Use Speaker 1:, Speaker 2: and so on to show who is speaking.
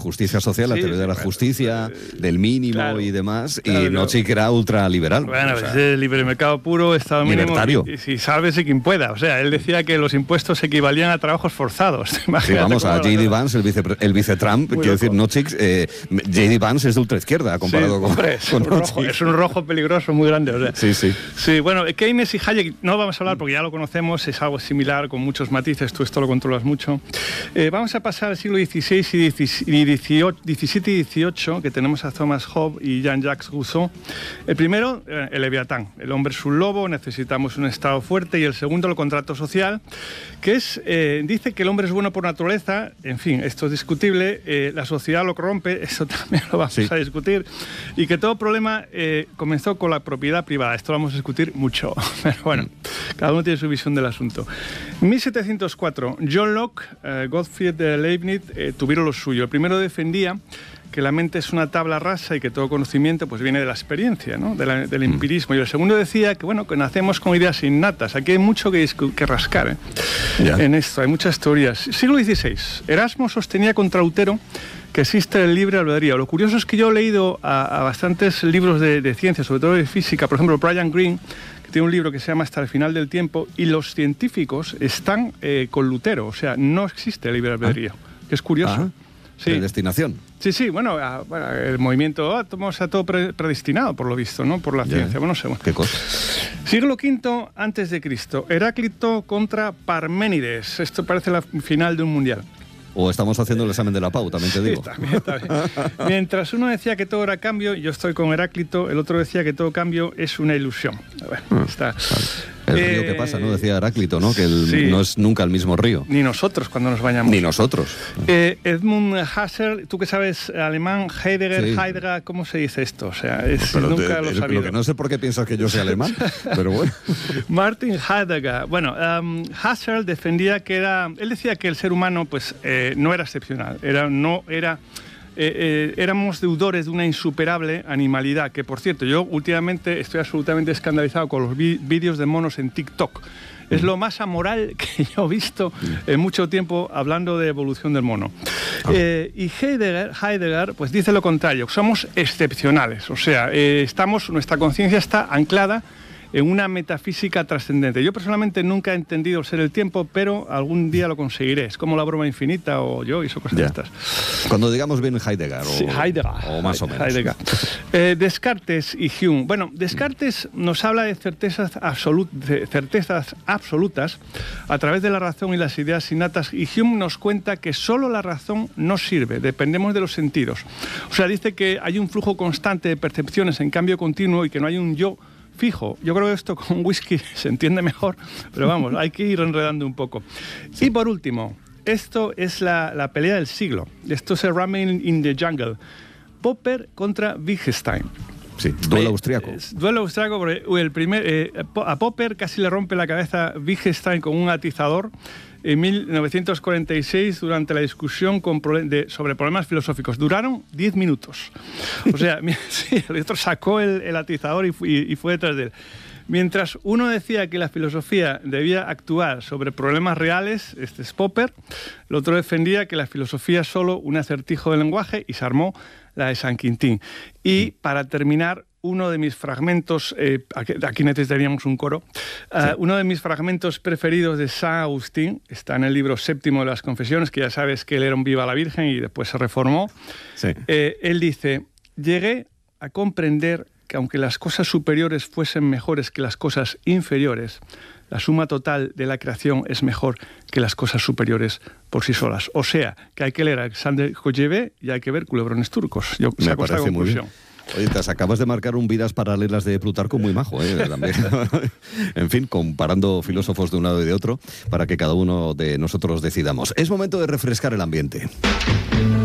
Speaker 1: justicia social, la teoría de la justicia, del mínimo y demás, y Nozick era ultraliberal.
Speaker 2: Bueno, es el libre mercado puro, Estado mínimo.
Speaker 1: Libertario.
Speaker 2: Y si sálvese quien pueda. O sea, él decía que los impuestos equivalían a trabajos forzados.
Speaker 1: Sí, vamos, a J.D. Vance, el vice-Trump, quiero decir, Nozick, J.D. Vance es de ultraizquierda comparado con
Speaker 2: Nozick. Es un rojo peligroso muy grande. O sea.
Speaker 1: Sí,
Speaker 2: bueno, Keynes y Hayek no vamos a hablar porque ya lo conocemos, es algo similar con muchos matices, tú esto lo controlas mucho. Vamos a pasar al siglo XVI y XVII y XVIII, que tenemos a Thomas Hobbes y Jean-Jacques Rousseau. El primero, el Leviatán. El hombre es un lobo, necesitamos un Estado fuerte. Y el segundo, el contrato social, que dice que el hombre es bueno por naturaleza. En fin, esto es discutible. La sociedad lo corrompe, eso también lo vamos a discutir. Y que todo problema comenzó con la propiedad privada. Esto lo vamos a discutir mucho. Pero bueno, cada uno tiene su visión del asunto. En 1704, John Locke, Gottfried Leibniz tuvieron lo suyo. El primero defendía que la mente es una tabla rasa y que todo conocimiento pues viene de la experiencia, ¿no? Del empirismo. Y el segundo decía que, bueno, que nacemos con ideas innatas. Aquí hay mucho que rascar en esto, hay muchas teorías. Siglo XVI, Erasmo sostenía contra Lutero que existe el libre albedrío. Lo curioso es que yo he leído a bastantes libros de ciencia, sobre todo de física, por ejemplo, Brian Greene, que tiene un libro que se llama Hasta el final del tiempo, y los científicos están con Lutero, o sea, no existe el libre albedrío, que es curioso.
Speaker 1: Predestinación.
Speaker 2: Sí, bueno, el movimiento átomos está todo predestinado, por lo visto, ¿no? Por la ciencia, bueno, no sé.
Speaker 1: ¿Qué cosa?
Speaker 2: Siglo V antes de Cristo, Heráclito contra Parménides. Esto parece la final de un mundial.
Speaker 1: O estamos haciendo el examen de la PAU, también te digo.
Speaker 2: Sí, también. Mientras uno decía que todo era cambio, yo estoy con Heráclito, el otro decía que todo cambio es una ilusión. Bueno, está.
Speaker 1: El río que pasa, ¿no? Decía Heráclito, ¿no? Que no es nunca el mismo río.
Speaker 2: Ni nosotros cuando nos bañamos.
Speaker 1: Ni nosotros.
Speaker 2: Edmund Husserl, tú que sabes alemán, Heidegger, ¿cómo se dice esto? O sea, nunca lo he sabido.
Speaker 1: Lo que no sé por qué piensas que yo soy alemán, pero bueno.
Speaker 2: Martin Heidegger. Bueno, Husserl defendía que él decía que el ser humano, pues, no era excepcional, éramos deudores de una insuperable animalidad, que por cierto, yo últimamente estoy absolutamente escandalizado con los vídeos de monos en TikTok. Es lo más amoral que yo he visto en mucho tiempo hablando de evolución del mono. Y Heidegger pues dice lo contrario, somos excepcionales, o sea, nuestra conciencia está anclada en una metafísica trascendente. Yo personalmente nunca he entendido el ser el tiempo, pero algún día lo conseguiré. Es como la broma infinita o yo y son cosas de estas.
Speaker 1: Cuando digamos bien Heidegger, o más o menos.
Speaker 2: Heidegger. Descartes y Hume. Bueno, Descartes nos habla de certezas absolutas a través de la razón y las ideas innatas, y Hume nos cuenta que solo la razón no sirve, dependemos de los sentidos. O sea, dice que hay un flujo constante de percepciones en cambio continuo y que no hay un yo fijo. Yo creo que esto con whisky se entiende mejor, pero vamos, hay que ir enredando un poco. Y por último, esto es la pelea del siglo. Esto es el Running in the Jungle. Popper contra Wittgenstein.
Speaker 1: Sí, duelo austriaco.
Speaker 2: Duelo austriaco, porque a Popper casi le rompe la cabeza Wittgenstein con un atizador en 1946 durante la discusión sobre problemas filosóficos. Duraron 10 minutos. O sea, el otro sacó el atizador y fue detrás de él. Mientras uno decía que la filosofía debía actuar sobre problemas reales, este es Popper, el otro defendía que la filosofía es solo un acertijo del lenguaje y se armó la de San Quintín. Y para terminar, uno de mis fragmentos, aquí necesitaríamos un coro, uno de mis fragmentos preferidos de San Agustín, está en el libro séptimo de las Confesiones, que ya sabes que él era un viva la Virgen y después se reformó. Sí. Él dice, llegué a comprender que aunque las cosas superiores fuesen mejores que las cosas inferiores, la suma total de la creación es mejor que las cosas superiores por sí solas. O sea, que hay que leer a Alexander Kojève y hay que ver Culebrones turcos. Yo saco esta conclusión.
Speaker 1: Oye, te acabas de marcar un Vidas paralelas de Plutarco muy majo, también. En fin, comparando filósofos de un lado y de otro, para que cada uno de nosotros decidamos. Es momento de refrescar el ambiente.